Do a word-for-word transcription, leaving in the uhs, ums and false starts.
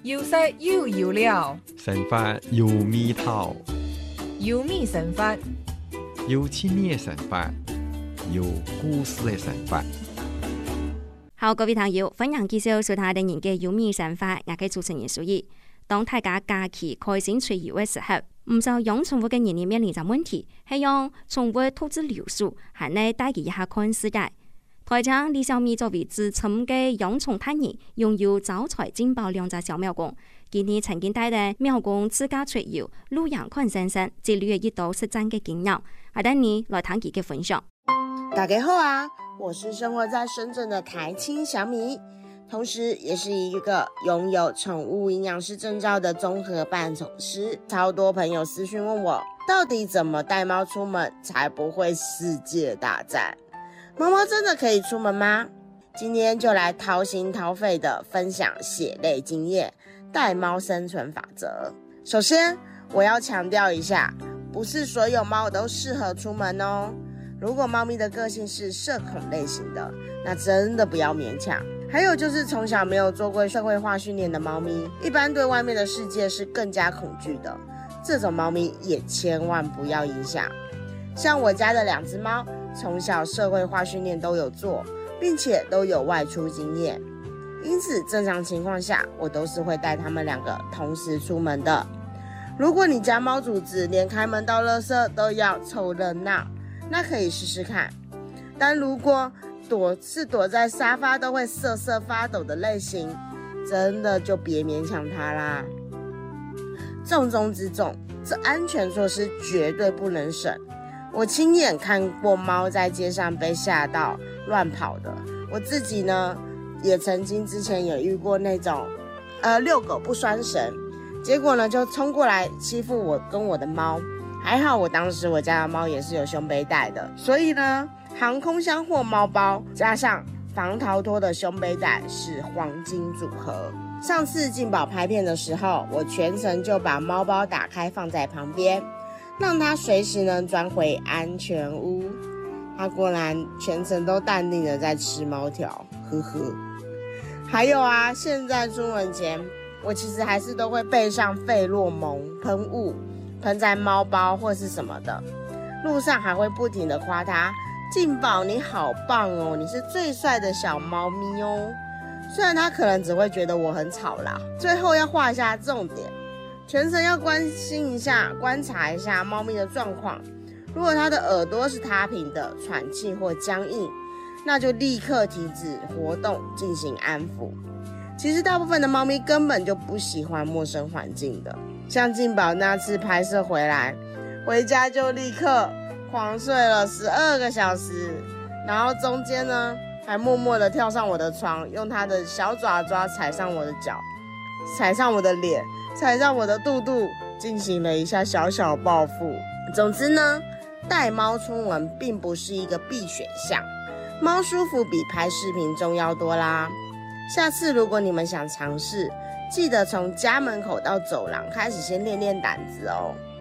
要色要要料， 神法有味道， 有味神法， 有趣味的神法，有故事的神法。 好，各位朋友，歡迎繼續收睇電影嘅有味神法，也係主持人蘇怡。當大家假期開心出遊嘅時候，唔少養寵物嘅人面臨咗問題，係讓寵物兔子留宿，係呢帶佢一下看世界。台長李小咪作為資深嘅養寵達人，擁有招財進寶兩隻小貓公。今天曾經帶領貓公自駕出遊，路陽看山山，積累一道實戰嘅經驗。我帶你來聽佢嘅分享。 大家好啊，我是生活在深圳的台青小米，同時也是一個擁有寵物營養師證照的綜合伴寵師。超多朋友私訊問我，到底怎麼帶貓出門才不會世界大戰？貓貓真的可以出門嗎？今天就來掏心掏肺的分享血淚經驗，帶貓生存法則。首先，我要強調一下，不是所有貓都適合出門哦。如果貓咪的個性是社恐類型的，那真的不要勉強。還有就是從小沒有做過社會化訓練的貓咪，一般對外面的世界是更加恐懼的，這種貓咪也千萬不要影響。像我家的兩隻貓，從小社會化訓練都有做，並且都有外出經驗，因此正常情況下，我都是會帶它們兩個同時出門的。如果你家貓主子連開門倒垃圾都要湊熱鬧，那可以試試看。但如果躲是躲在沙發都會瑟瑟發抖的類型，真的就別勉強它啦。重中之重，這安全措施絕對不能省。我親眼看過貓在街上被嚇到亂跑的，我自己呢也曾經之前有遇過那種呃遛狗不拴繩，結果呢就衝過來欺負我跟我的貓。還好我當時我家的貓也是有胸背帶的，所以呢航空箱或貓包加上防逃脫的胸背帶是黃金組合。上次進寶拍片的時候，我全程就把貓包打開放在旁邊，讓它隨時能鑽回安全屋。它果然全程都淡定的在吃貓條，呵呵。還有啊，現在出門前我其實還是都會備上費洛蒙噴霧，噴在貓包或是什麼的，路上還會不停的誇它，進寶你好棒哦，你是最帥的小貓咪哦。雖然它可能只會覺得我很吵啦。最後要畫一下重點，全程要關心一下，觀察一下貓咪的狀況。如果它的耳朵是塌平的，喘氣或僵硬，那就立刻停止活動進行安撫。其實大部分的貓咪根本就不喜歡陌生環境的，像進寶那次拍攝回來，回家就立刻狂睡了十二個小時，然後中間呢還默默地跳上我的床，用它的小爪爪踩上我的腳，踩上我的臉，踩上我的肚肚，進行了一下小小報復。總之呢，帶貓出門並不是一個必選項，貓舒服比拍視頻重要多啦。下次如果你們想嘗試，記得從家門口到走廊開始先練練膽子哦。